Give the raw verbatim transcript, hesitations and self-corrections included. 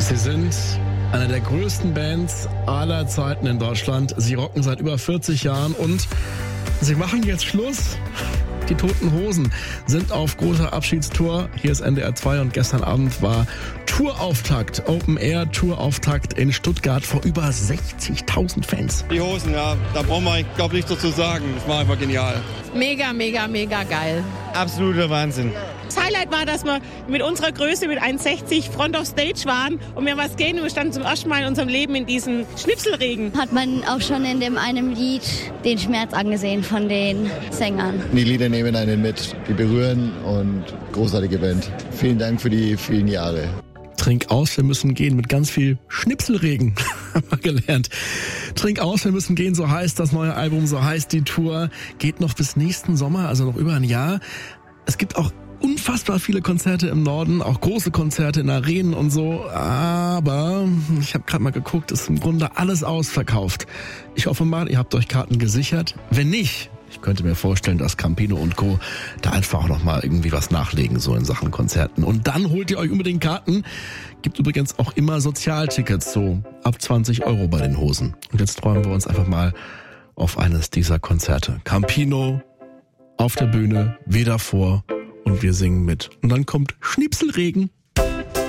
Sie sind eine der größten Bands aller Zeiten in Deutschland. Sie rocken seit über vierzig Jahren und sie machen jetzt Schluss. Die Toten Hosen sind auf großer Abschiedstour. Hier ist N D R zwei und gestern Abend war Tourauftakt, Open-Air-Tourauftakt in Stuttgart vor über sechzigtausend Fans. Die Hosen, ja, da brauchen wir, ich glaube, nichts dazu sagen. Das war einfach genial. Mega, mega, mega geil. Absoluter Wahnsinn. Das Highlight war, dass wir mit unserer Größe, mit eins sechzig, Front of Stage waren und wir was gehen und wir standen zum ersten Mal in unserem Leben in diesem Schnipselregen. Hat man auch schon in dem einen Lied den Schmerz angesehen von den Sängern. Die Lieder nehmen einen mit, die berühren und großartige Band. Vielen Dank für die vielen Jahre. Trink aus, wir müssen gehen mit ganz viel Schnipselregen, haben wir gelernt. Trink aus, wir müssen gehen, so heißt das neue Album, so heißt die Tour. Geht noch bis nächsten Sommer, also noch über ein Jahr. Es gibt auch unfassbar viele Konzerte im Norden, auch große Konzerte in Arenen und so, aber ich habe gerade mal geguckt, ist im Grunde alles ausverkauft. Ich hoffe mal, ihr habt euch Karten gesichert. Wenn nicht, ich könnte mir vorstellen, dass Campino und Co. da einfach auch noch mal irgendwie was nachlegen, so in Sachen Konzerten. Und dann holt ihr euch unbedingt Karten. Gibt übrigens auch immer Sozialtickets, so ab zwanzig Euro bei den Hosen. Und jetzt freuen wir uns einfach mal auf eines dieser Konzerte. Campino auf der Bühne, wir davor und wir singen mit. Und dann kommt Schnipselregen.